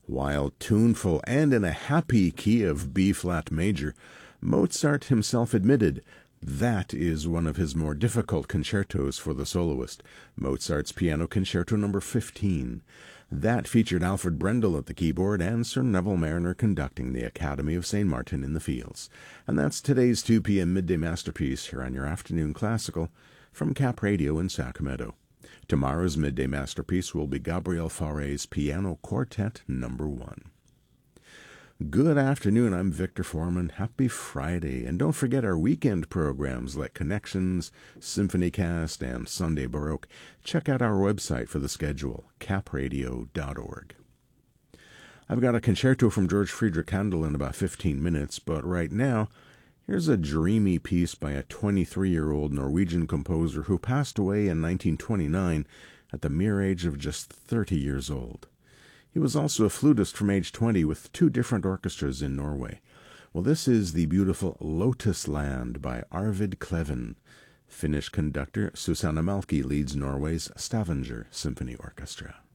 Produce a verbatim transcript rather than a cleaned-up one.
While tuneful and in a happy key of B-flat major, Mozart himself admitted that is one of his more difficult concertos for the soloist, Mozart's Piano Concerto number fifteen. That featured Alfred Brendel at the keyboard and Sir Neville Marriner conducting the Academy of Saint Martin in the Fields. And that's today's two p.m. Midday Masterpiece here on your Afternoon Classical from Cap Radio in Sacramento. Tomorrow's Midday Masterpiece will be Gabriel Fauré's Piano Quartet number one. Good afternoon, I'm Victor Foreman. Happy Friday. And don't forget our weekend programs like Connections, SymphonyCast, and Sunday Baroque. Check out our website for the schedule, cap radio dot org. I've got a concerto from George Friedrich Handel in about fifteen minutes, but right now, here's a dreamy piece by a twenty-three-year-old Norwegian composer who passed away in nineteen twenty-nine at the mere age of just thirty years old. He was also a flutist from age twenty with two different orchestras in Norway. Well, this is the beautiful Lotus Land by Arvid Kleven. Finnish conductor Susanna Malki leads Norway's Stavanger Symphony Orchestra.